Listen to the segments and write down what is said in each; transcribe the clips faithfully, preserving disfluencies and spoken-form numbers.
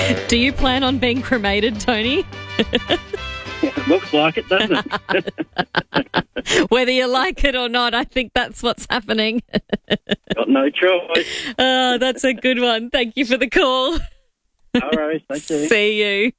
Do you plan on being cremated, Tony? Looks like it, doesn't it? Whether you like it or not, I think that's what's happening. Got no choice. Oh, that's a good one. Thank you for the call. All right, thank you. See you.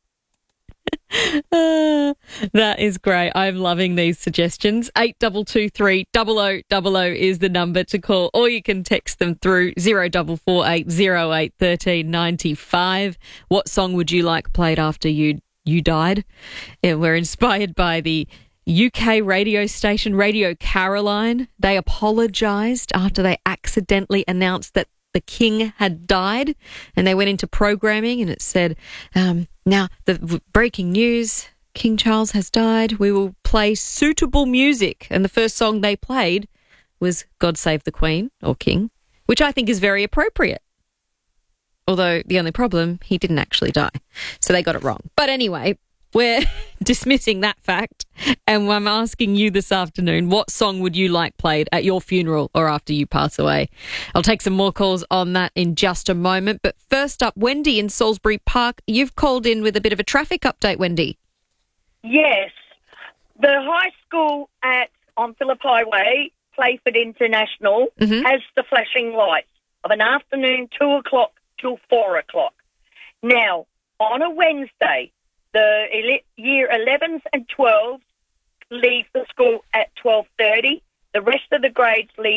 Uh, that is great. I'm loving these suggestions. eight two two three, double oh double oh is the number to call, or you can text them through zero four four eight zero eight one three nine five. What song would you like played after you you died? And we're inspired by the U K radio station Radio Caroline. They apologised after they accidentally announced that the King had died, and they went into programming and it said, um, now the breaking news, King Charles has died. We will play suitable music. And the first song they played was God Save the Queen or King, which I think is very appropriate. Although the only problem, he didn't actually die. So they got it wrong. But anyway, we're dismissing that fact, and I'm asking you this afternoon, what song would you like played at your funeral or after you pass away? I'll take some more calls on that in just a moment. But first up, Wendy in Salisbury Park. You've called in with a bit of a traffic update, Wendy. Yes. The high school at on Phillip Highway, Playford International, Mm-hmm. has the flashing lights of an afternoon two o'clock till four o'clock. Now, on a Wednesday, the ele- year elevens and twelves leave the school at twelve thirty. The rest of the grades leave